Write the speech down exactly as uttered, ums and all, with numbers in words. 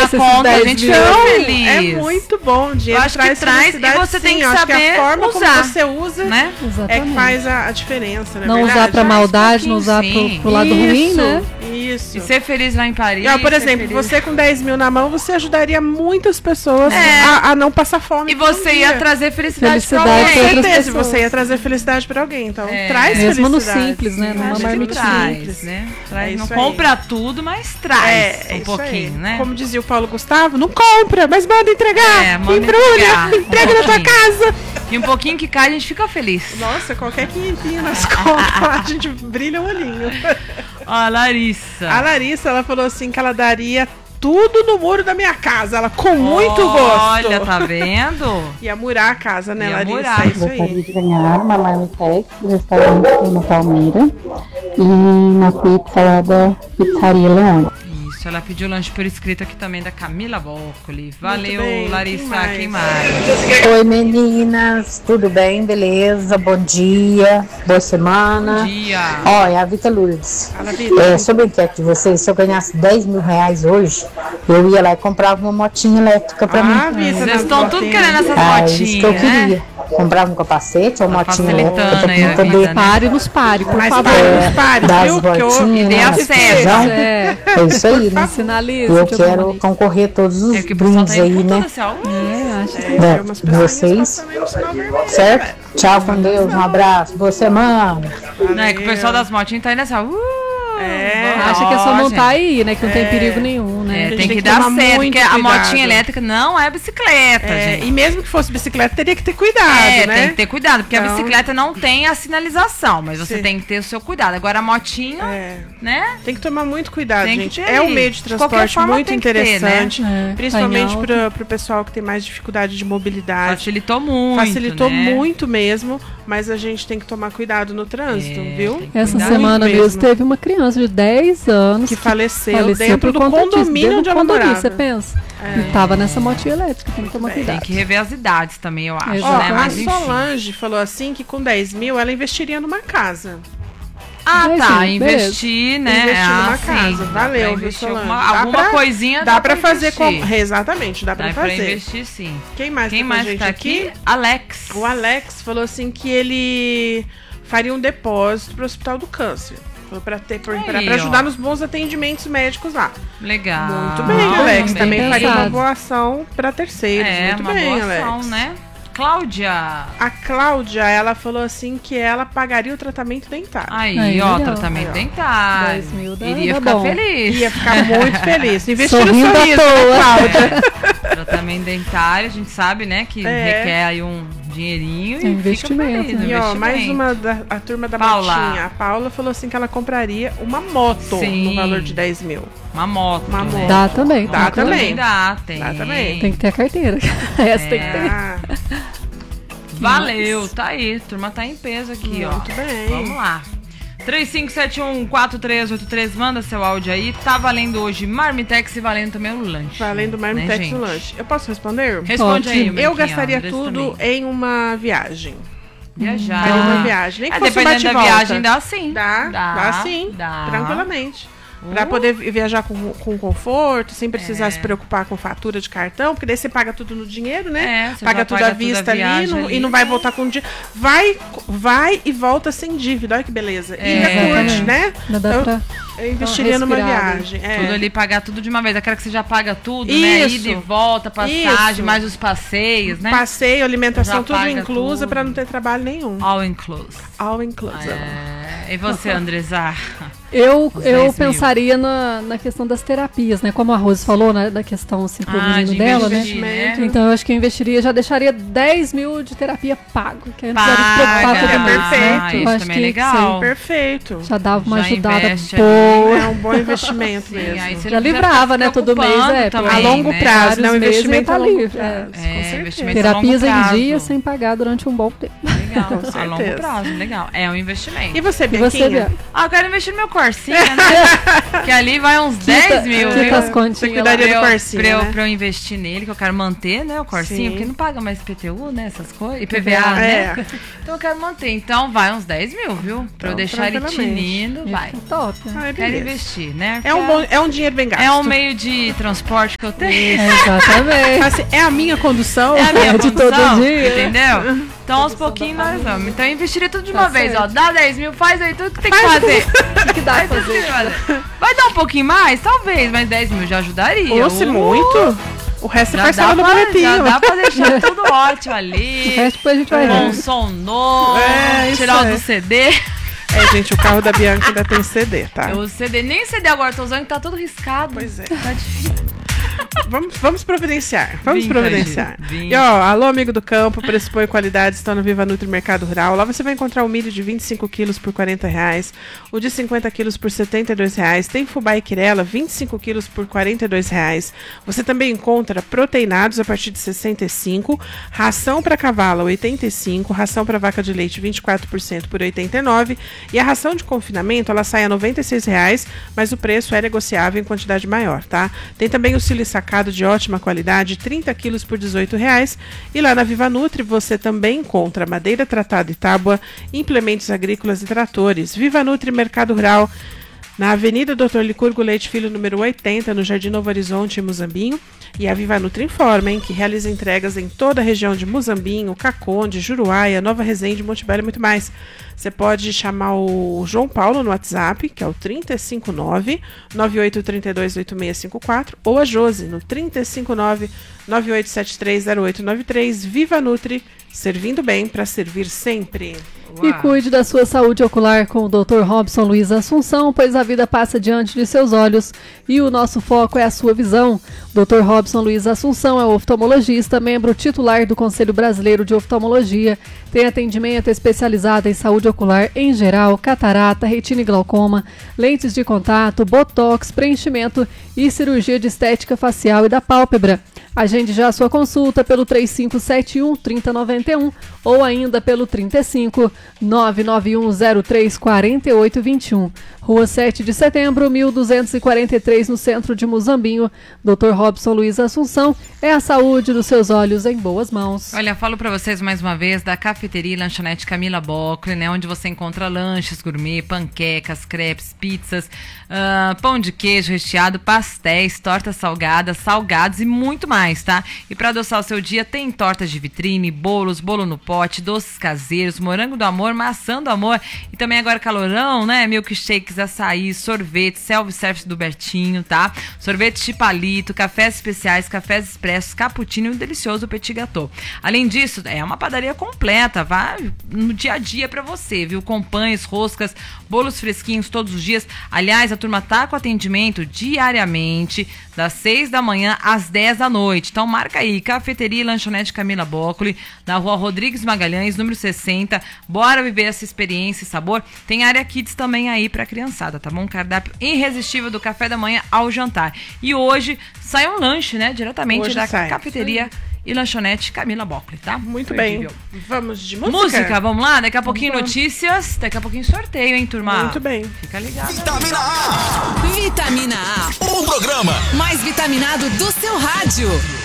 passa conta, a gente fica feliz. É muito bom, o dinheiro acho traz que traz e você tem sim, que acho saber que a forma usar, como você usa, né? É que faz a, a diferença, né? Não verdade? usar pra maldade, não usar pro, pro lado isso, ruim, né? Isso. E ser feliz lá em Paris. E, ó, por exemplo, você com dez mil na mão, você ajudaria muitas pessoas é. a, a não passar fome. E você ia trazer felicidade, felicidade pra alguém. Com certeza, você ia trazer felicidade pra alguém. Então, é. traz mesmo felicidade. no simples, né? Numa marmita simples, né? Traz, é não aí. compra tudo, mas traz é, um pouquinho, aí. né? Como dizia o Paulo Gustavo, não compra, mas manda entregar. É, manda embrulha, entregar. entrega um na tua casa. E um pouquinho que cai, a gente fica feliz. Nossa, qualquer quinhentinho nas contas, a gente brilha o olhinho. Ó, a Larissa. A Larissa, ela falou assim que ela daria tudo no muro da minha casa, ela com muito Olha, gosto. Olha, tá vendo? Ia murar a casa, né, Ia Larissa? Murar. É isso aí. Gostaria de ganhar uma marmitex do restaurante no Palmeira e uma pizza da Pizzaria Leão. Isso, ela pediu lanche por escrito aqui também da Camila Boccoli. Valeu, bem. Larissa. Quem mais? Quem mais? Oi, meninas, tudo bem? Beleza? Bom dia, boa semana. Bom dia. Ó, é a Vita Lourdes. Fala, Vita. É, sobre o inquérito de vocês, se eu ganhasse dez mil reais hoje, eu ia lá e comprava uma motinha elétrica pra Ah, mim. Vita, Vocês estão tudo querendo essas Ah, motinhas, isso que eu né? queria. Comprava um capacete ou Tá motinha elétrica facilitando pra aí a mim poder vida, né? Pare nos pare, por Mas favor. pare nos pares, dar viu? as Porque eu- voltinhas, e dê né, na acesso. televisão. É, É isso aí, né? sinaliza. Eu de alguma quero maneira. concorrer todos os É que o pessoal brindes tá aí, indo com né? tudo assim, ó. É, acho que É, Da- tem umas de pessoas vocês. passando aí no sinal vermelho, Certo? né? Tchau com Deus, um abraço, boa semana. Não, é que o pessoal das motinhas tá indo assim, ó. Uh, É, Acha que é só ó, montar gente. aí, né? Que não tem perigo nenhum, né? É, gente tem tem que que dar tomar certo, muito porque a cuidado. motinha elétrica não é bicicleta, É, gente. e mesmo que fosse bicicleta, teria que ter cuidado, É, né? tem que ter cuidado, porque Então- a bicicleta não tem a sinalização, mas você Sim. tem que ter o seu cuidado. Agora a motinha, É. né? Tem que tomar muito cuidado, Tem que gente. ter É um aí. meio de De qualquer transporte forma, muito tem que ter, interessante, né? É, principalmente tá em para pro pessoal que tem mais dificuldade de mobilidade. Facilitou muito, Facilitou né? muito mesmo, mas a gente tem que tomar cuidado no trânsito, É, viu? tem que Essa cuidar semana muito mesmo teve uma criança de dez anos que faleceu, faleceu dentro por do conta disso, condomínio dentro onde do ela condomínio, morava. você pensa? E tava nessa motinha elétrica, tem que tomar bem. cuidado. Tem que rever as idades também, eu acho, Exato. Ó, né? a Mas enfim. Solange falou assim que com dez mil ela investiria numa casa. Ah, Mas, tá. sim, investir, né? Investir ah, numa sim. casa. Dá Valeu, pra viu, investir Solange? alguma, Dá alguma pra- coisinha. Dá, pra fazer com. investir. Exatamente, dá, Dá pra pra fazer. investir, sim. Quem mais Quem tá com a mais gente tá aqui? Alex. O Alex falou assim que ele faria um depósito pro Hospital do Câncer. Falou pra, ter, pra, pra Aí, ajudar ó. nos bons atendimentos médicos lá. Legal. Muito bem, Ah, Alex. bem Também faria uma pensado. boa ação pra terceiros. É, Muito uma bem, boa Alex. ação, né? Cláudia. A Cláudia, ela falou assim que ela pagaria o tratamento dentário. Aí, Aí, ó, legal. tratamento Aí, ó. dentário. dez mil dá- Iria dá ficar bom. feliz. Ia ficar muito feliz. Investir no Sorrindo à sorriso, toa. né, Cláudia? Tratamento dentário, a gente sabe, né, que É. requer aí um dinheirinho É e investimento, fica feliz, E ó, mais investimento. uma da a turma da Paula. motinha. A Paula falou assim que ela compraria uma moto Sim. no valor de dez mil. Uma moto. Uma né? moto. Dá também. Dá tem que- também. Dá, tem. Dá também. Tem que ter a carteira. Essa tem que ter. Ah, Valeu, tá aí. A turma tá em peso aqui, ó. muito bem. Vamos lá. três cinco sete um quatro três oito três, manda seu áudio aí. Tá valendo hoje Marmitex e valendo também o lanche. Valendo Marmitex né, no gente? lanche. Eu posso responder? Responde aí, Eu Marquinhos, gastaria Andressa tudo também. em uma viagem. Viajar. Faria uma viagem. Nem que É, fosse um dependendo da bate-volta. viagem, dá sim. Dá, Dá, dá, sim. dá. Tranquilamente. Pra Uh. poder vi- viajar com, com conforto, sem precisar É. se preocupar com fatura de cartão, porque daí você paga tudo no dinheiro, né? É, você paga já tudo paga à tudo a vista ali, viagem não- ali. e não vai voltar com dinheiro. Vai, vai e volta sem dívida. Olha que beleza. E É. ainda curte, Exatamente. né? Ainda dá Eu- pra... Eu investiria Então, numa respirada. viagem. É. Tudo ali, pagar tudo de uma vez. Aquela que você já paga tudo, né? Isso. Ida e volta, passagem, Isso. mais os passeios, né? Passeio, alimentação, Já tudo paga inclusa tudo. pra não ter trabalho nenhum. All inclusive. All inclusive. É. E você, Andresa? Eu, Os eu dez mil. pensaria na, na questão das terapias, né? Como a Rose falou, né? Da questão assim, pro Ah, menino de dela, né? investimento. Então eu acho que eu investiria, já deixaria dez mil de terapia pago. Que aí não precisaria se preocupar Paga. com tudo isso, né? Ah, Eu isso acho também que é legal. sim, Perfeito. já dava uma Já ajudada investe boa. É um bom investimento Sim, mesmo. aí você Já não precisa livrava, ficar né, se todo mês, preocupando é, também, a longo né? prazo, né? Um Vários meses investimento ia a tá longo livre, é. prazo. É, com certeza. investimento a longo Terapias em prazo. dia sem pagar durante um bom tempo. Legal. legal. Com A longo certeza. prazo, legal. É um investimento. E você, E você, Bianquinha? Bianca? Ah, eu quero investir no meu Corsinha, né? Que ali vai uns dez mil, quita viu? as continhas Você lá. cuidaria Pra do eu, Corsinha, pra, eu, né? pra eu investir nele, que eu quero manter, né, o Corsinha, Sim. porque não paga mais I P T U, né, essas coisas, I P V A, É. né? Então eu quero manter. Então vai uns dez mil, viu? Pra eu Então, deixar ele tranquilamente. tinindo, vai. Top. Ai, Quero beleza. investir, né? É um, bom, é um dinheiro bem gasto. É um meio de transporte que eu tenho. Exatamente. Assim, é a minha condução. É a minha de condição, todo dia. entendeu? Então aos pouquinhos nós vamos. Então eu investiria tudo de Tá uma vez, certo. ó. Dá dez mil, faz aí tudo que tem que fazer. O que dá pra Faz tudo que tem fazer? que fazer. Vai dar um pouquinho mais? Talvez, mas dez mil já ajudaria. Ou se Uh, muito, o resto é Já parcela dá, no pra, boletim. já dá pra deixar tudo ótimo O ali. resto depois a gente vai Com um ver. som novo, É, isso tirar o aí. do C D. É, gente, o carro da Bianca ainda tem C D, tá? O C D, nem C D agora tô usando que tá todo riscado. Pois é. Tá difícil. Vamos, vamos providenciar. Vamos Vintage, providenciar. vintage. E ó, alô, amigo do campo, preço e qualidade estão no Viva Nutri Mercado Rural. Lá você vai encontrar o milho de vinte e cinco quilos por quarenta reais, o de cinquenta quilos por setenta e dois reais. Tem fubá e quirela, vinte e cinco quilos por quarenta e dois reais. Você também encontra proteinados a partir de sessenta e cinco, ração para cavalo oitenta e cinco, ração para vaca de leite vinte e quatro por cento por oitenta e nove e a ração de confinamento ela sai a noventa e seis reais, mas o preço é negociável em quantidade maior, tá? Tem também o sili sacado de ótima qualidade, trinta quilos por dezoito reais. E lá na Viva Nutri você também encontra madeira tratada e tábua, implementos agrícolas e tratores. Viva Nutri Mercado Rural, na Avenida doutor Licurgo Leite Filho, número oitenta, no Jardim Novo Horizonte, em Muzambinho. E a Viva Nutri informa, hein, que realiza entregas em toda a região de Muzambinho, Caconde, Juruáia, Nova Resende, Monte Belo e muito mais. Você pode chamar o João Paulo no WhatsApp, que é o três cinco nove, nove oito três dois, oito seis cinco quatro, ou a Josi no três cinco nove, nove oito sete três, zero oito nove três. Viva Nutri, servindo bem para servir sempre. E cuide da sua saúde ocular com o doutor Robson Luiz Assunção, pois a vida passa diante de seus olhos e o nosso foco é a sua visão. doutor Robson Luiz Assunção é oftalmologista, membro titular do Conselho Brasileiro de Oftalmologia, tem atendimento especializado em saúde ocular em geral, catarata, retina e glaucoma, lentes de contato, botox, preenchimento e cirurgia de estética facial e da pálpebra. Agende já a sua consulta pelo três cinco sete um, três zero nove um ou ainda pelo trinta e cinco, nove nove um zero três quatro oito dois um. Rua sete de setembro, mil duzentos e quarenta e três, no centro de Muzambinho. doutor Robson Luiz Assunção é a saúde dos seus olhos em boas mãos. Olha, falo pra vocês mais uma vez da cafeteria e lanchonete Camila Bockley, né? Onde você encontra lanches gourmet, panquecas, crepes, pizzas, uh, pão de queijo recheado, pastéis, tortas salgadas, salgados e muito mais, tá? E pra adoçar o seu dia tem tortas de vitrine, bolos, bolo no pote, doces caseiros, morango do amor, maçã do amor e também agora calorão, né? Milkshakes, açaí, sorvete, self-service do Bertinho, tá? Sorvete de palito, cafés especiais, cafés expressos, cappuccino e um delicioso petit gâteau. Além disso, é uma padaria completa, vai no dia a dia pra você, viu? Com pães, roscas, bolos fresquinhos todos os dias. Aliás, a turma tá com atendimento diariamente, das seis da manhã às dez da noite. Então marca aí, cafeteria e lanchonete Camila Bockley, na rua Rodrigues Magalhães, número sessenta. Bora viver essa experiência e sabor. Tem área kids também aí pra criançada, tá bom? Cardápio irresistível do café da manhã ao jantar. E hoje sai um lanche, né? Diretamente Hoje da sai. cafeteria e lanchonete Camila Bockley, tá? Muito Imperdível. bem. Vamos de música? Música, vamos lá? Daqui a pouquinho lá. notícias, daqui a pouquinho sorteio, hein, turma? Muito bem. Fica ligado. Vitamina A, Vitamina A, o programa mais vitaminado do seu rádio.